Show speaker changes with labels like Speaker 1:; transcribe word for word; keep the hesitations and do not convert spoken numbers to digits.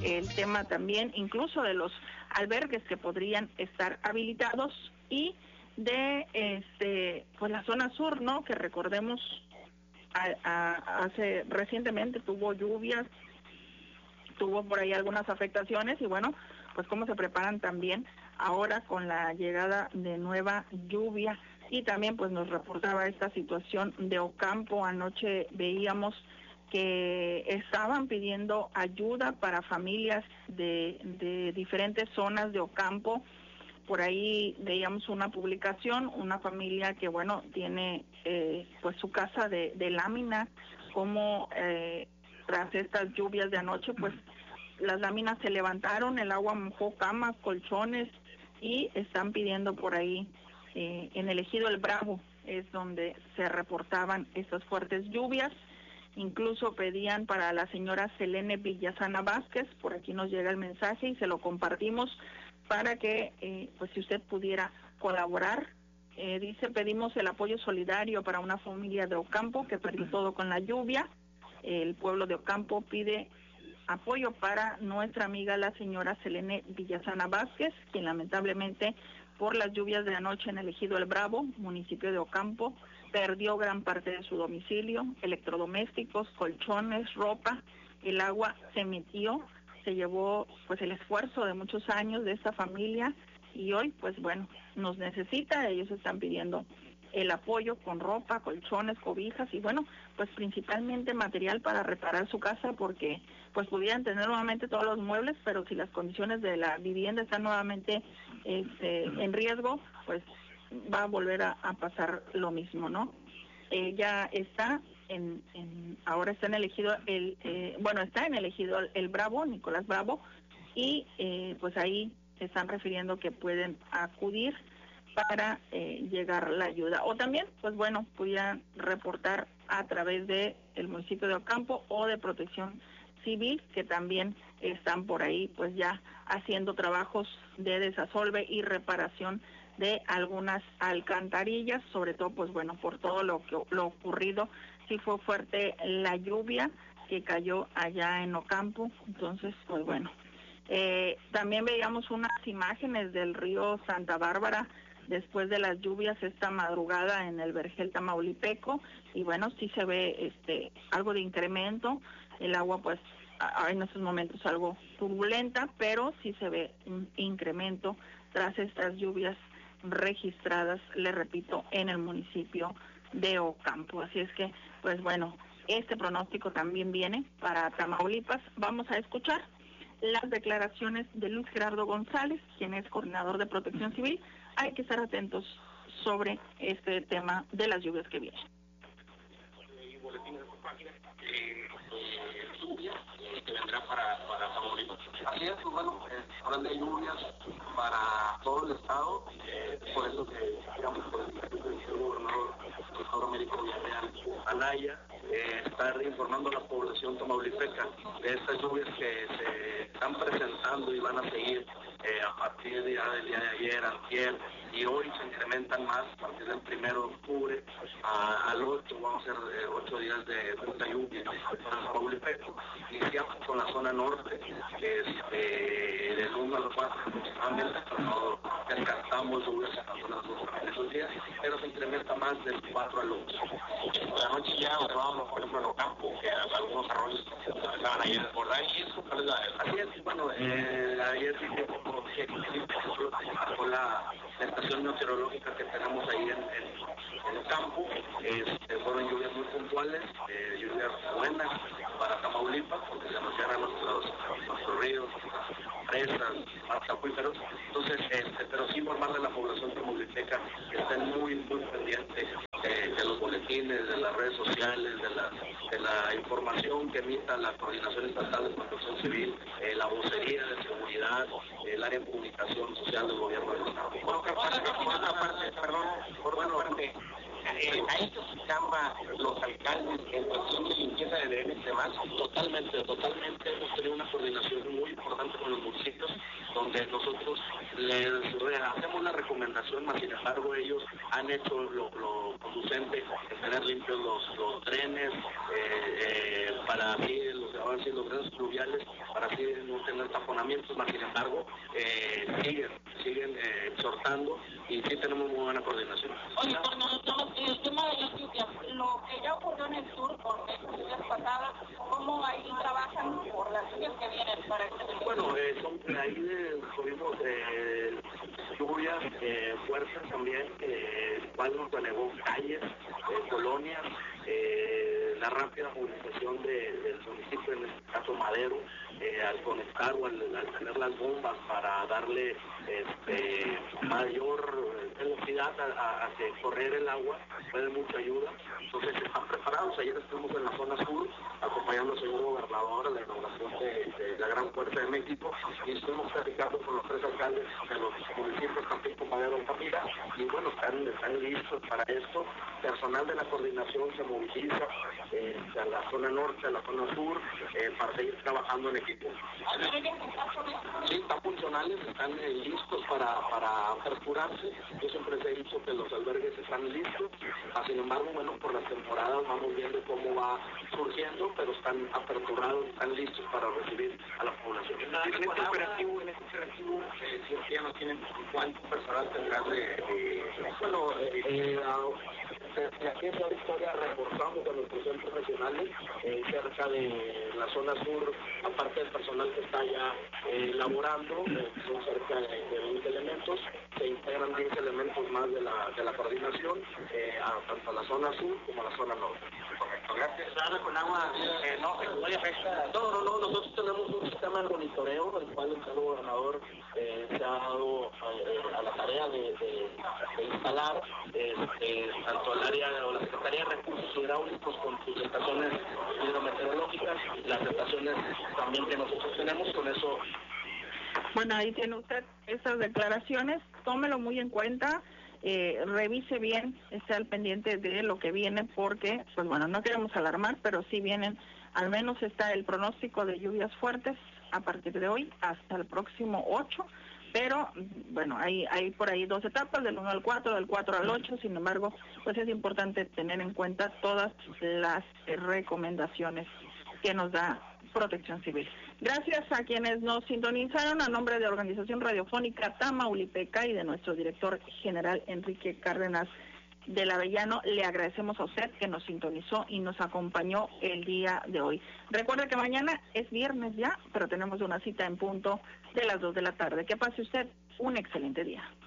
Speaker 1: el tema también incluso de los albergues que podrían estar habilitados y de este pues la zona sur, ¿no? Que recordemos a, a, hace recientemente tuvo lluvias, tuvo por ahí algunas afectaciones y bueno, pues cómo se preparan también ahora con la llegada de nueva lluvia. Y también pues nos reportaba esta situación de Ocampo. Anoche veíamos que estaban pidiendo ayuda para familias de, de diferentes zonas de Ocampo. Por ahí veíamos una publicación, una familia que bueno tiene eh, pues su casa de, de lámina, como eh, tras estas lluvias de anoche pues las láminas se levantaron, el agua mojó camas, colchones y están pidiendo por ahí eh, en el ejido El Bravo es donde se reportaban estas fuertes lluvias. Incluso pedían para la señora Selene Villasana Vázquez, por aquí nos llega el mensaje y se lo compartimos para que eh, pues si usted pudiera colaborar. Eh, dice, pedimos el apoyo solidario para una familia de Ocampo que perdió todo con la lluvia. El pueblo de Ocampo pide apoyo para nuestra amiga la señora Selene Villasana Vázquez, quien lamentablemente por las lluvias de anoche en el ejido El Bravo, municipio de Ocampo, perdió gran parte de su domicilio, electrodomésticos, colchones, ropa. El agua se metió, se llevó pues el esfuerzo de muchos años de esta familia y hoy pues bueno, nos necesita. Ellos están pidiendo el apoyo con ropa, colchones, cobijas y bueno, pues principalmente material para reparar su casa, porque pues pudieran tener nuevamente todos los muebles, pero si las condiciones de la vivienda están nuevamente este, en riesgo, pues va a volver a, a pasar lo mismo, ¿no? Ella está en, en ahora está en el ejido el eh, bueno está en el ejido El Bravo, Nicolás Bravo, y eh, pues ahí se están refiriendo que pueden acudir para eh, llegar la ayuda, o también pues bueno pudieran reportar a través de el municipio de Ocampo o de Protección Civil, que también están por ahí pues ya haciendo trabajos de desasolve y reparación de algunas alcantarillas, sobre todo pues bueno por todo lo que lo ocurrido. Sí fue fuerte la lluvia que cayó allá en Ocampo, entonces pues bueno. Eh, también veíamos unas imágenes del río Santa Bárbara después de las lluvias esta madrugada en el Vergel Tamaulipeco, y bueno, sí se ve este algo de incremento, el agua pues a, en estos momentos algo turbulenta, pero sí se ve un incremento tras estas lluvias registradas, le repito, en el municipio de Ocampo. Así es que, pues bueno, este pronóstico también viene para Tamaulipas. Vamos a escuchar las declaraciones de Luis Gerardo González, quien es coordinador de Protección Civil. Hay que estar atentos sobre este tema de las lluvias que vienen.
Speaker 2: Lluvia que vendrá para, para Tamaulipas. Así es, pues bueno, eh, hablan de lluvias para todo el estado, eh, por eso que digamos por el gobernador Américo Villarreal Anaya eh, estar informando a la población tamaulipeca de estas lluvias que se están presentando y van a seguir eh, a partir de, ya del día de ayer, antier, y hoy se incrementan más a partir del primero de octubre a, al ocho, vamos a hacer eh, ocho días de mucha lluvia para Tamaulipeco. Iniciamos con la zona norte, que es eh, del uno al cuatro aproximadamente, pero no descartamos lluvias en la zona sur en esos días, pero se incrementa más del cuatro al ocho. Por la noche ya observábamos, por ejemplo, en Ocampo, que algunos arroyos estaban ahí desbordados, y eso, ¿cuál es la...? Así es, bueno, eh, ayer sí que con la, la estación meteorológica que tenemos ahí en, en, en el campo, este, fueron lluvias muy puntuales, eh, lluvias buenas para Tamaulipas, porque se nos cierran nuestros, nuestros ríos, presas, acuíferos. Entonces, este, pero sí informarle a la población tamaulipeca que estén muy, muy pendientes eh, de los boletines, de las redes sociales, de la, de la información que emita la Coordinación Estatal de Protección Civil, eh, la vocería de seguridad, el área de comunicación social del gobierno del Estado. Por otra parte, por otra parte, perdón, por otra parte, eh, a ellos se llama los alcaldes en cuestión de limpieza de drenes y demás. Totalmente, totalmente. Hemos tenido una coordinación muy importante con los municipios, donde nosotros les hacemos la recomendación, más sin embargo ellos han hecho lo, lo conducente en tener limpios los, los drenes, eh, eh, para así los, los drenes fluviales, para así no tener tener taponamientos, más sin embargo, eh, siguen, siguen eh, exhortando y sí tenemos muy buena coordinación.
Speaker 1: Oye, coordinador, el tema de las lluvias, lo que ya ocurrió en el sur por estas lluvias pasadas, ¿cómo ahí trabajan por las lluvias que vienen para este momento?
Speaker 2: Bueno, eh, son, ahí eh, tuvimos eh, lluvias eh, fuertes también, eh, cual nos anegó calles, eh, colonias, eh, la rápida movilización de, del municipio, en este caso Madero, eh, al conectar o al, al tener las bombas para darle este, mayor velocidad a, a, a que correr el agua, fue de mucha ayuda. Entonces están preparados. Ayer estuvimos en la zona sur acompañando al señor gobernador a la inauguración de, de la Gran Puerta de México y estuvimos platicando con los tres alcaldes de los municipios Tampico, Madero y Tapira, y bueno, están, están listos para esto. Personal de la coordinación se moviliza eh, a la zona norte, a la zona sur, eh, para seguir trabajando en equipo. Sí, están funcionales, están eh, listos para, para aperturarse. Yo siempre les he dicho que los albergues están listos, ah, sin embargo, bueno, por las temporadas vamos viendo cómo va surgiendo, pero están aperturados, están listos para recibir a la población. En este operativo, en este operativo, eh, si ya no tienen cuánto personal tendrán de, de... Bueno, eh, eh, desde aquí en la Victoria reforzamos a nuestros centros regionales, eh, cerca de la zona sur, aparte del personal que está ya eh, laborando, eh, son cerca de, de veinte elementos, se integran diez elementos más de la, de la coordinación, eh, a, tanto a la zona sur como a la zona norte. Correcto, gracias. ¿Nada con agua? Eh, no, no afecta. No, no, no, nosotros tenemos un sistema de monitoreo, el cual el señor gobernador eh, se ha dado eh, a la tarea de, de, de instalar este, tanto el área o la Secretaría de Recursos Hidráulicos con sus estaciones hidrometeorológicas, las estaciones también que nosotros tenemos, con eso.
Speaker 1: Bueno, ahí tiene usted esas declaraciones, tómelo muy en cuenta, eh, revise bien, esté al pendiente de lo que viene, porque, pues bueno, no queremos alarmar, pero sí vienen, al menos está el pronóstico de lluvias fuertes a partir de hoy hasta el próximo ocho, pero bueno, hay, hay por ahí dos etapas, del uno al cuatro, del cuatro al ocho, sin embargo, pues es importante tener en cuenta todas las recomendaciones que nos da Protección Civil. Gracias a quienes nos sintonizaron, a nombre de Organización Radiofónica Tamaulipeca y de nuestro director general Enrique Cárdenas del Avellano, le agradecemos a usted que nos sintonizó y nos acompañó el día de hoy. Recuerde que mañana es viernes ya, pero tenemos una cita en punto de las dos de la tarde. Que pase usted un excelente día.